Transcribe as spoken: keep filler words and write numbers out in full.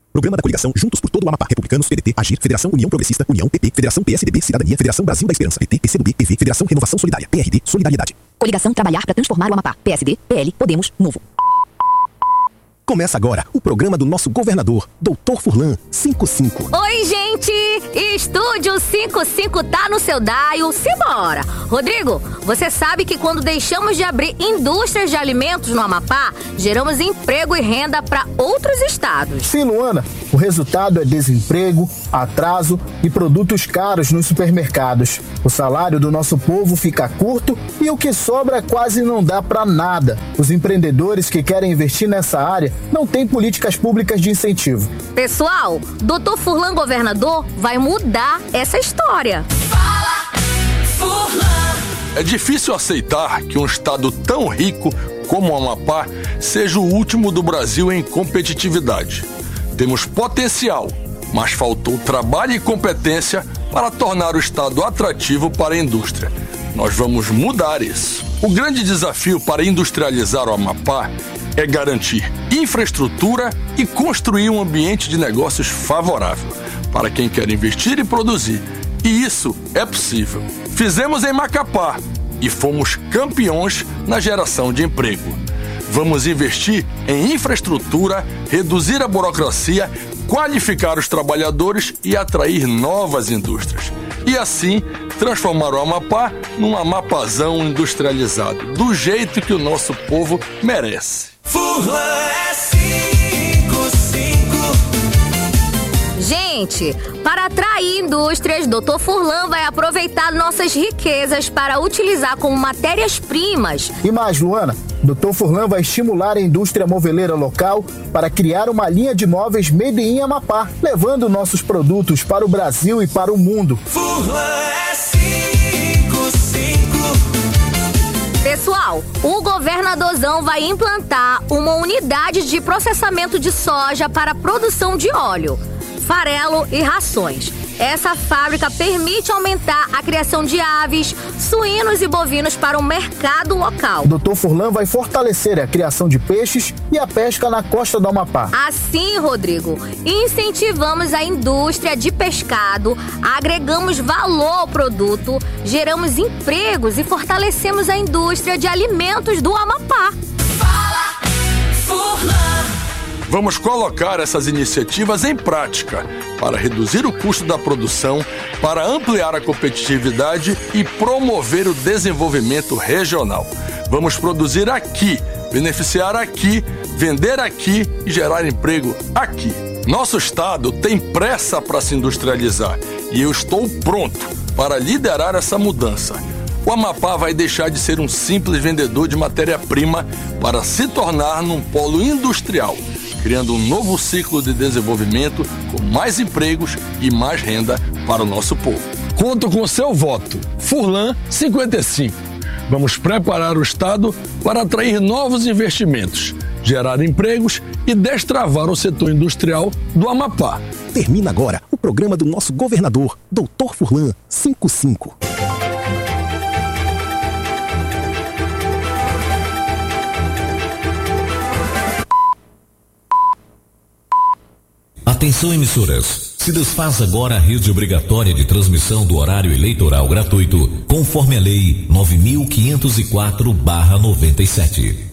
Programa da coligação Juntos por Todo o Amapá. Republicanos, P D T, Agir, Federação União Progressista, União, P P, Federação P S D B, Cidadania, Federação Brasil da Esperança, P T, P C do B, P V, Federação Renovação Solidária, P R D, Solidariedade. Coligação Trabalhar para Transformar o Amapá. P S D, P L, Podemos, Novo. Começa agora o programa do nosso governador, doutor Furlan, cinquenta e cinco. Oi, gente! Estúdio cinquenta e cinco tá no seu dial. Simbora! Rodrigo, você sabe que quando deixamos de abrir indústrias de alimentos no Amapá, geramos emprego e renda para outros estados. Sim, Luana. O resultado é desemprego, atraso e produtos caros nos supermercados. O salário do nosso povo fica curto e o que sobra quase não dá para nada. Os empreendedores que querem investir nessa área não têm políticas públicas de incentivo. Pessoal, doutor Furlan governador vai mudar essa história. Fala, Furlan! É difícil aceitar que um estado tão rico como o Amapá seja o último do Brasil em competitividade. Temos potencial, mas faltou trabalho e competência para tornar o estado atrativo para a indústria. Nós vamos mudar isso. O grande desafio para industrializar o Amapá é garantir infraestrutura e construir um ambiente de negócios favorável para quem quer investir e produzir. E isso é possível. Fizemos em Macapá e fomos campeões na geração de emprego. Vamos investir em infraestrutura, reduzir a burocracia, qualificar os trabalhadores e atrair novas indústrias. E assim, transformar o Amapá num Amapazão industrializado, do jeito que o nosso povo merece. Furlan é cinquenta e cinco. Gente, para atrair indústrias, doutor Furlan vai aproveitar nossas riquezas para utilizar como matérias-primas. E mais, Luana, doutor Furlan vai estimular a indústria moveleira local para criar uma linha de móveis made in Amapá, levando nossos produtos para o Brasil e para o mundo. Furlan é cinquenta e cinco. Pessoal, o governadorzão vai implantar uma unidade de processamento de soja para a produção de óleo, farelo e rações. Essa fábrica permite aumentar a criação de aves, suínos e bovinos para o mercado local. O doutor Furlan vai fortalecer a criação de peixes e a pesca na costa do Amapá. Assim, Rodrigo, incentivamos a indústria de pescado, agregamos valor ao produto, geramos empregos e fortalecemos a indústria de alimentos do Amapá. Fala, Furlan! Vamos colocar essas iniciativas em prática para reduzir o custo da produção, para ampliar a competitividade e promover o desenvolvimento regional. Vamos produzir aqui, beneficiar aqui, vender aqui e gerar emprego aqui. Nosso estado tem pressa para se industrializar e eu estou pronto para liderar essa mudança. O Amapá vai deixar de ser um simples vendedor de matéria-prima para se tornar num polo industrial, criando um novo ciclo de desenvolvimento com mais empregos e mais renda para o nosso povo. Conto com seu voto. Furlan cinquenta e cinco. Vamos preparar o estado para atrair novos investimentos, gerar empregos e destravar o setor industrial do Amapá. Termina agora o programa do nosso governador, doutor Furlan, cinquenta e cinco. Atenção, emissoras. Se desfaz agora a rede obrigatória de transmissão do horário eleitoral gratuito, conforme a Lei nove mil quinhentos e quatro barra noventa e sete.